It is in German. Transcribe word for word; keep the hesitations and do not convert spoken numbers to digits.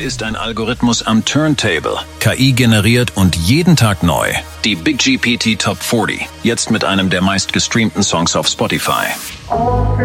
ist ein Algorithmus am Turntable, K I generiert und jeden Tag neu. Die Big G P T Top vierzig, jetzt mit einem der meistgestreamten Songs auf Spotify.